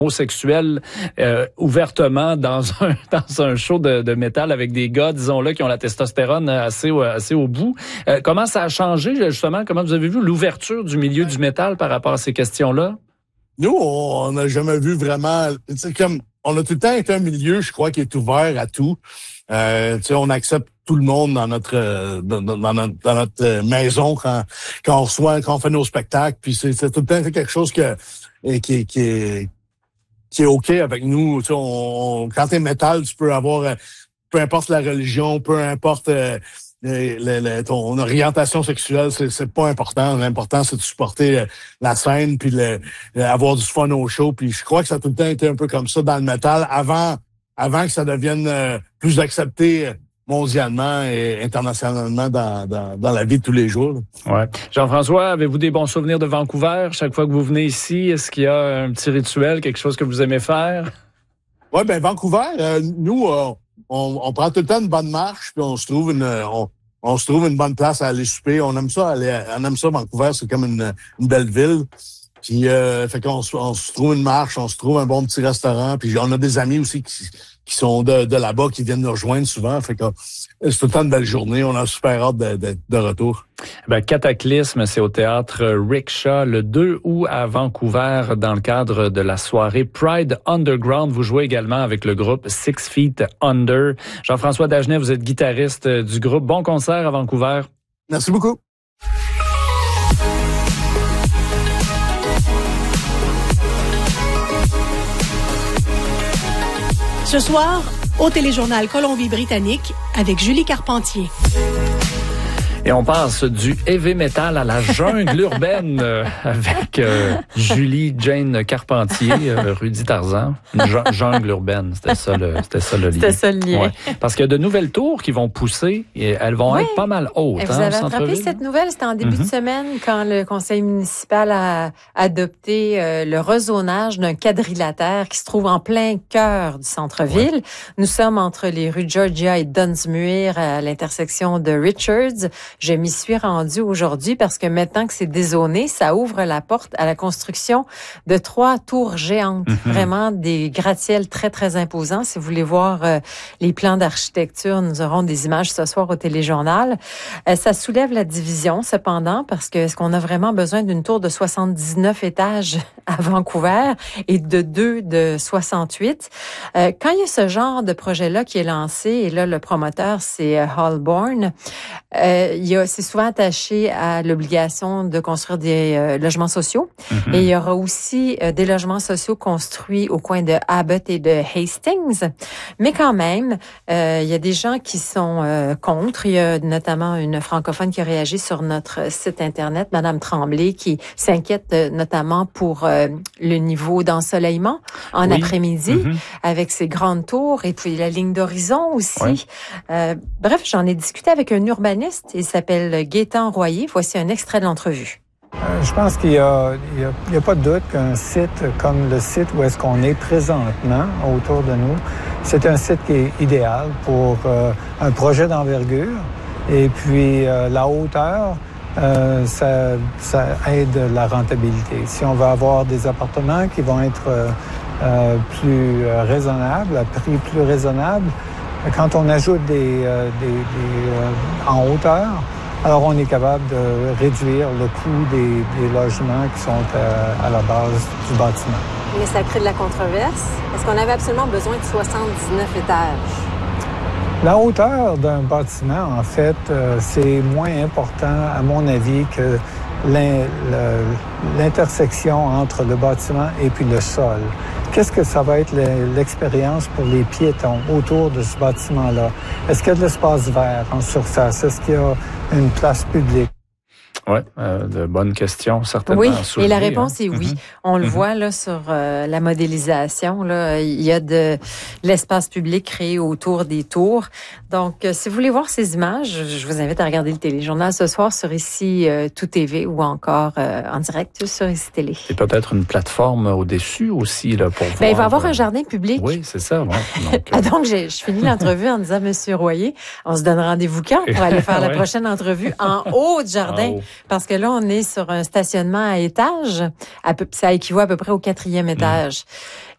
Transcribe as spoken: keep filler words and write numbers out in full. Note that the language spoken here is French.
homosexuels euh, ouvertement dans un dans un show de, de métal avec des gars, disons-le, qui ont la testostérone assez assez au bout. Euh, comment ça a changé, justement, comment vous avez vu l'ouverture du milieu du métal par rapport à ces questions-là? Nous, on n'a jamais vu vraiment... C'est comme on a tout le temps été un milieu, je crois, qui est ouvert à tout. Euh, tu sais, on accepte tout le monde dans notre dans, dans notre, dans notre maison quand quand on reçoit, quand on fait nos spectacles. Puis c'est, c'est tout le temps quelque chose que qui, qui est qui est OK avec nous. Tu sais, on, quand t'es métal, tu peux avoir, peu importe la religion, peu importe euh, le, le, ton orientation sexuelle, c'est, c'est pas important. L'important, c'est de supporter la scène puis le, avoir du fun au show. Puis je crois que ça a tout le temps été un peu comme ça dans le métal avant, avant que ça devienne euh, plus accepté mondialement et internationalement dans, dans, dans la vie de tous les jours. Ouais. Jean-François, avez-vous des bons souvenirs de Vancouver? Chaque fois que vous venez ici, est-ce qu'il y a un petit rituel, quelque chose que vous aimez faire? Ouais, ben Vancouver, euh, nous, euh, on, on prend tout le temps une bonne marche, puis on se trouve une, on, on se trouve une bonne place à aller souper. On aime ça, aller, on aime ça Vancouver, c'est comme une, une belle ville. Puis, euh, fait qu'on on se trouve une marche, on se trouve un bon petit restaurant. Puis, on a des amis aussi qui, qui sont de, de là-bas, qui viennent nous rejoindre souvent. Fait que c'est tout le temps une belle journée. On a super hâte de, de, de retour. Ben, Cataclysme, c'est au théâtre Rickshaw le deux août à Vancouver dans le cadre de la soirée Pride Underground. Vous jouez également avec le groupe Six Feet Under. Jean-François Dagenet, vous êtes guitariste du groupe. Bon concert à Vancouver. Merci beaucoup. Ce soir, au téléjournal Colombie-Britannique avec Julie Carpentier. Et on passe du heavy metal à la jungle urbaine euh, avec euh, Julie Jane Carpentier, euh, Rudy Tarzan. Une ju- jungle urbaine, c'était ça le, c'était ça le lien. C'était ça le lien. Ouais. Parce qu'il y a de nouvelles tours qui vont pousser et elles vont oui. être pas mal hautes. Et vous hein, avez attrapé cette nouvelle, c'était en début mm-hmm. de semaine quand le conseil municipal a adopté euh, le rezonage d'un quadrilatère qui se trouve en plein cœur du centre-ville. Ouais. Nous sommes entre les rues Georgia et Dunsmuir à l'intersection de Richards. Je m'y suis rendue aujourd'hui parce que maintenant que c'est dézoné, ça ouvre la porte à la construction de trois tours géantes. Mm-hmm. Vraiment des gratte-ciels très, très imposants. Si vous voulez voir euh, les plans d'architecture, nous aurons des images ce soir au téléjournal. Euh, ça soulève la division, cependant, parce que est-ce qu'on a vraiment besoin d'une tour de soixante-dix-neuf étages à Vancouver et de deux de soixante-huit? Euh, quand il y a ce genre de projet-là qui est lancé, et là, le promoteur, c'est euh, Holborn, euh, il y a c'est souvent attaché à l'obligation de construire des euh, logements sociaux. Mm-hmm. Et il y aura aussi euh, des logements sociaux construits au coin de Abbott et de Hastings. Mais quand même, euh, il y a des gens qui sont euh, contre. Il y a notamment une francophone qui a réagi sur notre site Internet, Madame Tremblay, qui s'inquiète euh, notamment pour euh, le niveau d'ensoleillement en oui. après-midi, mm-hmm. avec ces grandes tours et puis la ligne d'horizon aussi. Ouais. Euh, bref, j'en ai discuté avec un urbaniste. Il s'appelle Gaétan Royer. Voici un extrait de l'entrevue. Euh, je pense qu'il y a, il y a, il y a pas de doute qu'un site comme le site où est-ce qu'on est présentement autour de nous, c'est un site qui est idéal pour euh, un projet d'envergure. Et puis euh, la hauteur, euh, ça, ça aide la rentabilité. Si on veut avoir des appartements qui vont être euh, euh, plus euh, raisonnables, à prix plus raisonnable, quand on ajoute des, euh, des, des euh, en hauteur, alors on est capable de réduire le coût des, des logements qui sont à, à la base du bâtiment. Mais ça crée de la controverse. Est-ce qu'on avait absolument besoin de soixante-dix-neuf étages? La hauteur d'un bâtiment, en fait, euh, c'est moins important, à mon avis, que l'in, le, l'intersection entre le bâtiment et puis le sol. Qu'est-ce que ça va être l'expérience pour les piétons autour de ce bâtiment-là? Est-ce qu'il y a de l'espace vert en surface? Est-ce qu'il y a une place publique? Oui, euh, de bonnes questions, certainement. Oui, soulever, et la réponse hein? est oui. Mm-hmm. On le mm-hmm. voit là sur euh, la modélisation. Là, il y a de, de l'espace public créé autour des tours. Donc, euh, si vous voulez voir ces images, je vous invite à regarder le téléjournal ce soir sur Ici euh, Tout T V ou encore euh, en direct sur Ici Télé. Et peut-être une plateforme au-dessus aussi là pour ben, voir. Il va y avoir euh... un jardin public. Oui, c'est ça. Ouais. Donc, euh... ah, donc j'ai, je finis l'entrevue en disant, Monsieur Royer, on se donne rendez-vous quand pour aller faire ouais. la prochaine entrevue en haut du jardin, en haut. Parce que là on est sur un stationnement à étage, à peu, ça équivaut à peu près au quatrième étage.